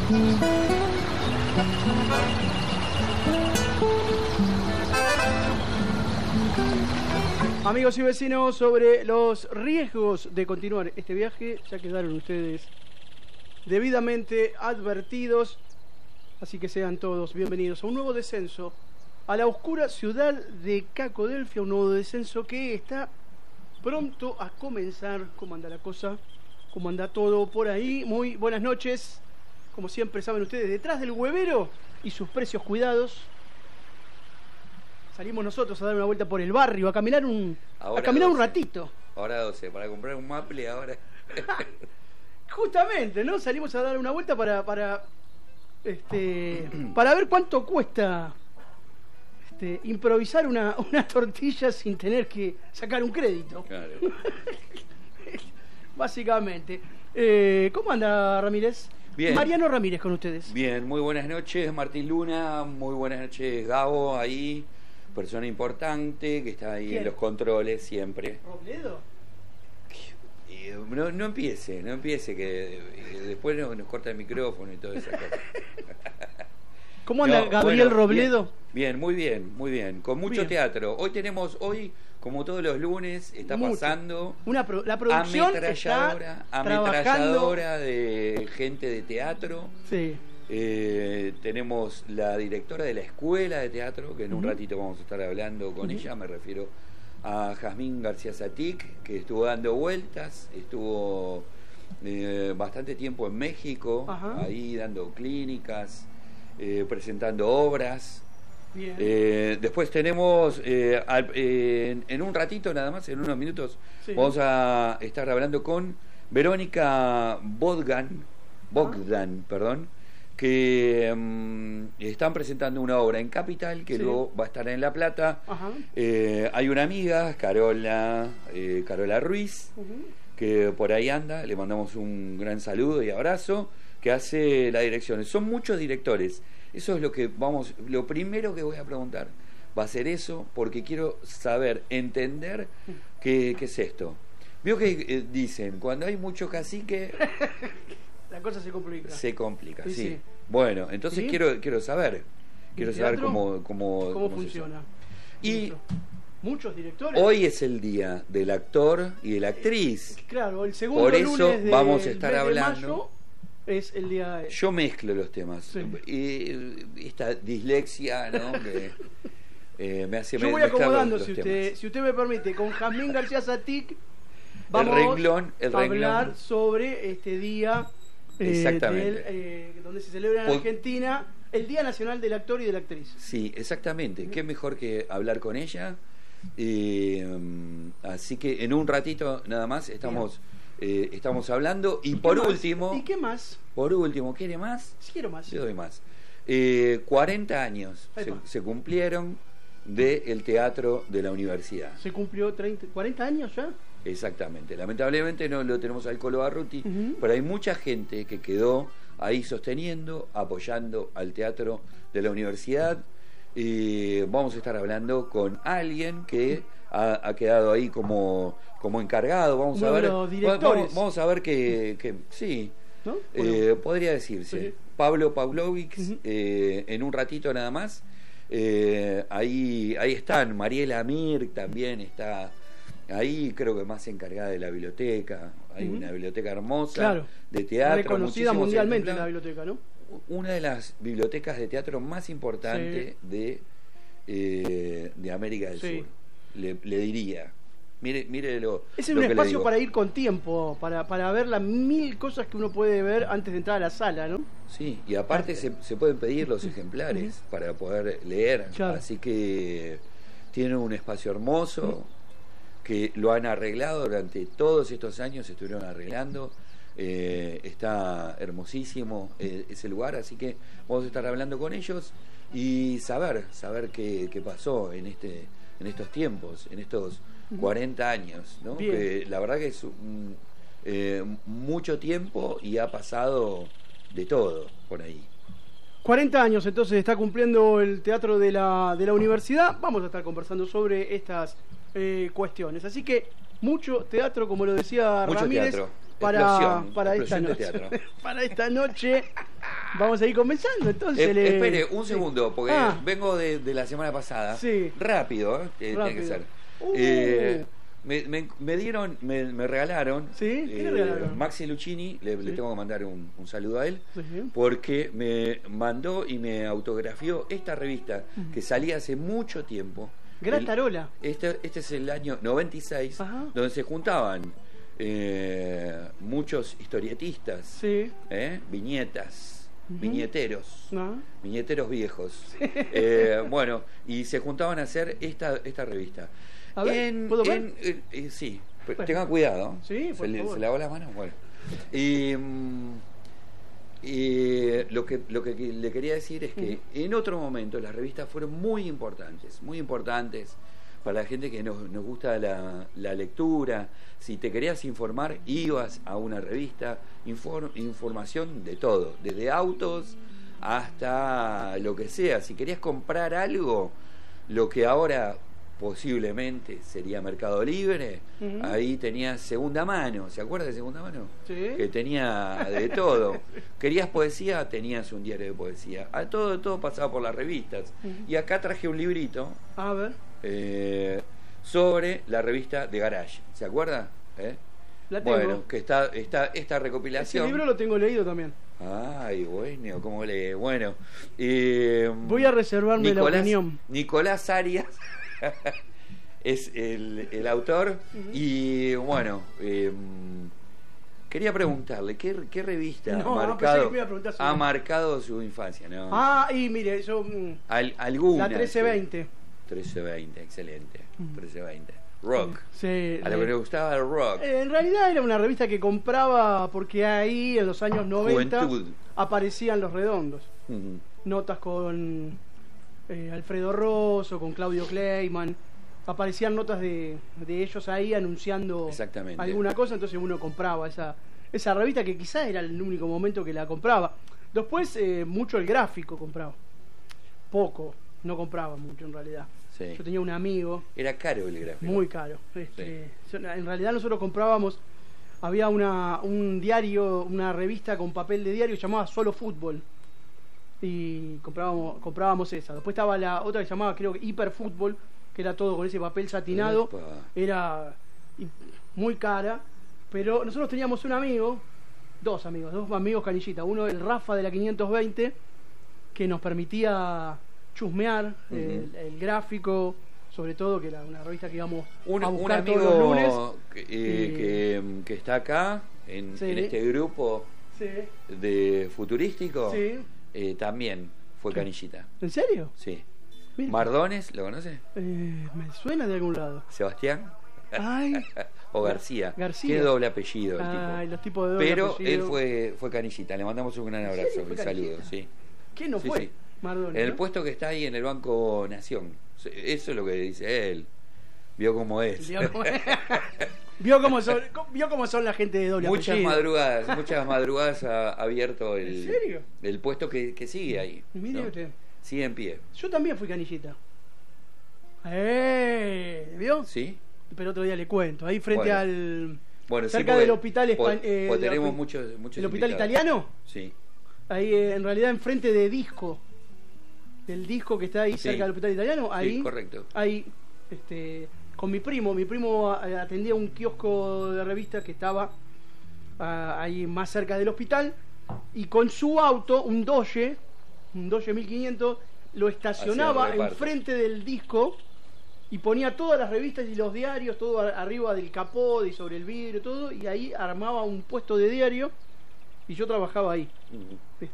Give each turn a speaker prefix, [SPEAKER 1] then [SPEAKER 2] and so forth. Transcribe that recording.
[SPEAKER 1] Amigos y vecinos, sobre los riesgos de continuar este viaje, ya quedaron ustedes debidamente advertidos, así que sean todos bienvenidos a un nuevo descenso a la oscura ciudad de Cacodelfia, un nuevo descenso que está pronto a comenzar. ¿Cómo anda la cosa? ¿Cómo anda todo por ahí? Muy buenas noches. Como siempre saben ustedes, detrás del huevero y sus precios cuidados, salimos nosotros a dar una vuelta por el barrio, a caminar un ratito.
[SPEAKER 2] Ahora 12, para comprar un maple ahora.
[SPEAKER 1] Justamente, ¿no? Salimos a dar una vuelta para ver cuánto cuesta improvisar una tortilla sin tener que sacar un crédito.
[SPEAKER 2] Claro.
[SPEAKER 1] Básicamente. ¿Cómo anda, Ramírez?
[SPEAKER 2] Bien.
[SPEAKER 1] Mariano Ramírez con ustedes.
[SPEAKER 2] Bien, muy buenas noches, Martín Luna. Muy buenas noches, Gabo, ahí. Persona importante que está ahí. ¿Quién? En los controles siempre.
[SPEAKER 1] ¿Robledo?
[SPEAKER 2] No empiece, que después nos corta el micrófono y toda esa cosa.
[SPEAKER 1] ¿Cómo anda Gabriel Robledo?
[SPEAKER 2] Bien, muy bien, con mucho teatro. Hoy, como todos los lunes, está pasando
[SPEAKER 1] la producción
[SPEAKER 2] ametralladora de gente de teatro.
[SPEAKER 1] Sí.
[SPEAKER 2] Tenemos la directora de la escuela de teatro, que en un ratito vamos a estar hablando con ella. Me refiero a Jazmín García Satic, que estuvo dando vueltas, estuvo bastante tiempo en México, ahí dando clínicas, presentando obras.
[SPEAKER 1] Bien.
[SPEAKER 2] Después tenemos en un ratito nada más, en unos minutos, vamos a estar hablando con Verónica Bogdan, que están presentando una obra en Capital que luego va a estar en La Plata. Hay una amiga, Carola Ruiz, que por ahí anda, le mandamos un gran saludo y abrazo, que hace la dirección. Son muchos directores. Eso es lo primero que voy a preguntar. Va a ser eso, porque quiero entender qué es esto. Vio que dicen, cuando hay mucho cacique...
[SPEAKER 1] La cosa se complica.
[SPEAKER 2] Se complica, sí. Bueno, entonces quiero saber cómo
[SPEAKER 1] funciona.
[SPEAKER 2] Y
[SPEAKER 1] muchos directores.
[SPEAKER 2] Hoy es el día del actor y de la actriz.
[SPEAKER 1] Claro, el segundo
[SPEAKER 2] Por eso
[SPEAKER 1] lunes
[SPEAKER 2] vamos a estar
[SPEAKER 1] mes
[SPEAKER 2] hablando.
[SPEAKER 1] De mayo es el día de...
[SPEAKER 2] Yo mezclo los temas. Y esta dislexia, ¿no? Que me hace.
[SPEAKER 1] Yo voy acomodando, si usted me permite, con Jazmín García Satic vamos a hablar sobre este día. Donde se celebra en Argentina el Día Nacional del Actor y de la Actriz.
[SPEAKER 2] Sí, exactamente. Qué mejor que hablar con ella. Así que en un ratito nada más estamos hablando. Y por último...
[SPEAKER 1] ¿Y qué más?
[SPEAKER 2] Por último, ¿quiere más?
[SPEAKER 1] Sí, quiero más.
[SPEAKER 2] Yo doy más. 40 años se cumplieron del teatro de la universidad.
[SPEAKER 1] ¿Se cumplió 40 años ya?
[SPEAKER 2] Exactamente. Lamentablemente no lo tenemos al Colo Barruti, pero hay mucha gente que quedó ahí sosteniendo, apoyando al teatro de la universidad. Vamos a estar hablando con alguien que ha quedado ahí como encargado. Vamos a ver que sí, ¿no? Podría decirse. Sí. Pablo Pavlovic, en un ratito nada más. Ahí están. Mariela Mir también está ahí, creo que más encargada de la biblioteca. Hay una biblioteca hermosa de teatro,
[SPEAKER 1] reconocida mundialmente la biblioteca, ¿no?
[SPEAKER 2] Una de las bibliotecas de teatro más importantes de América del Sur, le diría. Mire
[SPEAKER 1] es un espacio para ir con tiempo, para ver las 1000 cosas que uno puede ver antes de entrar a la sala, ¿no?
[SPEAKER 2] Sí, y aparte se pueden pedir los ejemplares para poder leer, así que tiene un espacio hermoso que lo han arreglado durante todos estos años, estuvieron arreglando. Está hermosísimo ese lugar, así que vamos a estar hablando con ellos y saber qué pasó en estos tiempos, en estos 40 años, ¿no? Que la verdad que es mucho tiempo y ha pasado de todo por ahí.
[SPEAKER 1] 40 años entonces está cumpliendo el teatro de la universidad. Vamos a estar conversando sobre estas cuestiones, así que mucho teatro, como lo decía
[SPEAKER 2] mucho
[SPEAKER 1] Ramírez,
[SPEAKER 2] teatro.
[SPEAKER 1] para esta
[SPEAKER 2] noche.
[SPEAKER 1] para esta noche Vamos a ir comenzando, entonces.
[SPEAKER 2] Espere un segundo, porque
[SPEAKER 1] Ah.
[SPEAKER 2] vengo de la semana pasada.
[SPEAKER 1] Sí.
[SPEAKER 2] Rápido, tiene que
[SPEAKER 1] Rápido.
[SPEAKER 2] ser. Me dieron, me regalaron.
[SPEAKER 1] ¿Sí? ¿Qué le regalaron?
[SPEAKER 2] Maxi Lucchini, le tengo que mandar un saludo a él,
[SPEAKER 1] Sí.
[SPEAKER 2] porque me mandó y me autografió esta revista que salía hace mucho tiempo.
[SPEAKER 1] Gratarola.
[SPEAKER 2] Este es el año 96,
[SPEAKER 1] Ajá.
[SPEAKER 2] donde se juntaban muchos historietistas,
[SPEAKER 1] Sí.
[SPEAKER 2] viñetas, viñeteros.
[SPEAKER 1] ¿No?
[SPEAKER 2] Viñeteros viejos. Bueno, y se juntaban a hacer esta revista.
[SPEAKER 1] A ver, ¿puedo ver?
[SPEAKER 2] Sí,
[SPEAKER 1] Bueno.
[SPEAKER 2] tengan cuidado.
[SPEAKER 1] Sí, por favor.
[SPEAKER 2] ¿Se lavó las manos? Bueno. Lo que le quería decir es que en otro momento las revistas fueron muy importantes para la gente que nos gusta la lectura. Si te querías informar, ibas a una revista, información de todo, desde autos hasta lo que sea. Si querías comprar algo, lo que ahora posiblemente sería Mercado Libre, ahí tenías Segunda Mano. ¿Se acuerda de Segunda Mano?
[SPEAKER 1] Sí.
[SPEAKER 2] Que tenía de todo. Querías poesía, tenías un diario de poesía. Todo pasaba por las revistas. Y acá traje un librito
[SPEAKER 1] A ver.
[SPEAKER 2] sobre la revista de Garage. ¿Se acuerda?
[SPEAKER 1] La tengo.
[SPEAKER 2] Bueno, que está esta
[SPEAKER 1] Ese
[SPEAKER 2] recopilación.
[SPEAKER 1] libro lo tengo leído también.
[SPEAKER 2] Ay, bueno, ¿cómo lee? Bueno.
[SPEAKER 1] Voy a reservarme la opinión.
[SPEAKER 2] Nicolás Arias es el autor. Y bueno, quería preguntarle, ¿qué revista
[SPEAKER 1] No,
[SPEAKER 2] ha
[SPEAKER 1] pensé que me iba a preguntar sobre-
[SPEAKER 2] marcado su infancia? ¿No?
[SPEAKER 1] Ah, y mire, yo.
[SPEAKER 2] Alguna.
[SPEAKER 1] La 1320.
[SPEAKER 2] 1320, excelente. 1320. Rock.
[SPEAKER 1] Sí,
[SPEAKER 2] A lo que le gustaba el rock.
[SPEAKER 1] En realidad era una revista que compraba porque ahí en los años 90
[SPEAKER 2] Juventud.
[SPEAKER 1] aparecían Los Redondos.
[SPEAKER 2] Ujú.
[SPEAKER 1] Notas con Alfredo Rosso, con Claudio Kleiman. Aparecían notas de ellos ahí anunciando
[SPEAKER 2] Exactamente.
[SPEAKER 1] alguna cosa, entonces uno compraba esa revista que quizás era el único momento que la compraba. Después mucho el gráfico compraba. Poco, no compraba mucho en realidad.
[SPEAKER 2] Sí.
[SPEAKER 1] Yo tenía un amigo
[SPEAKER 2] Era caro el gráfico.
[SPEAKER 1] muy caro. En realidad nosotros comprábamos, había un diario, una revista con papel de diario llamada Solo Fútbol. Y comprábamos esa. Después estaba la otra que llamaba, creo que Hiperfútbol, que era todo con ese papel satinado.
[SPEAKER 2] Epa.
[SPEAKER 1] Era muy cara. Pero nosotros teníamos dos amigos canillita. Uno, el Rafa de la 520, que nos permitía chusmear el gráfico, sobre todo, que era una revista que íbamos a
[SPEAKER 2] Un
[SPEAKER 1] buscar todos los lunes.
[SPEAKER 2] amigo que está acá en
[SPEAKER 1] Sí.
[SPEAKER 2] este grupo
[SPEAKER 1] Sí.
[SPEAKER 2] de futurístico,
[SPEAKER 1] Sí.
[SPEAKER 2] también fue canillita.
[SPEAKER 1] ¿En serio?
[SPEAKER 2] Sí.
[SPEAKER 1] Mira.
[SPEAKER 2] Mardones, ¿lo conoce?
[SPEAKER 1] Me suena de algún lado.
[SPEAKER 2] Sebastián
[SPEAKER 1] Ay,
[SPEAKER 2] o García.
[SPEAKER 1] García.
[SPEAKER 2] Tiene doble apellido el
[SPEAKER 1] ay,
[SPEAKER 2] tipo.
[SPEAKER 1] los tipos de doble
[SPEAKER 2] Pero
[SPEAKER 1] apellido.
[SPEAKER 2] él fue canillita. Le mandamos un gran abrazo,
[SPEAKER 1] serio fue
[SPEAKER 2] un saludo,
[SPEAKER 1] canillita?
[SPEAKER 2] sí.
[SPEAKER 1] ¿Quién no
[SPEAKER 2] Sí,
[SPEAKER 1] fue?
[SPEAKER 2] sí.
[SPEAKER 1] Mardoni,
[SPEAKER 2] En el
[SPEAKER 1] ¿no?
[SPEAKER 2] puesto que está ahí en el Banco Nación. Eso es lo que dice él. Vio cómo es.
[SPEAKER 1] Vio cómo son la gente de doble
[SPEAKER 2] Muchas
[SPEAKER 1] apellido.
[SPEAKER 2] madrugadas ha abierto
[SPEAKER 1] ¿En serio?
[SPEAKER 2] el puesto que sigue ahí.
[SPEAKER 1] Mire
[SPEAKER 2] ¿no?
[SPEAKER 1] usted.
[SPEAKER 2] Sigue en pie.
[SPEAKER 1] Yo también fui canillita. ¿Vio?
[SPEAKER 2] ¿Sí?
[SPEAKER 1] Pero otro día le cuento. Ahí frente
[SPEAKER 2] Bueno.
[SPEAKER 1] al...
[SPEAKER 2] Bueno,
[SPEAKER 1] cerca
[SPEAKER 2] sí,
[SPEAKER 1] del hospital
[SPEAKER 2] porque tenemos muchos
[SPEAKER 1] ¿el hospital
[SPEAKER 2] invitados.
[SPEAKER 1] italiano?
[SPEAKER 2] Sí.
[SPEAKER 1] Ahí en realidad enfrente de Disco. Del Disco que está ahí
[SPEAKER 2] Sí.
[SPEAKER 1] cerca del hospital italiano. Ahí,
[SPEAKER 2] Sí, correcto.
[SPEAKER 1] Ahí, con mi primo atendía un kiosco de revistas que estaba ahí más cerca del hospital. Y con su auto, un Dodge 1500, lo estacionaba
[SPEAKER 2] Hacía el reparto.
[SPEAKER 1] enfrente del Disco y ponía todas las revistas y los diarios, todo arriba del capó y sobre el vidrio, todo, y ahí armaba un puesto de diario y yo trabajaba ahí.
[SPEAKER 2] Ujú.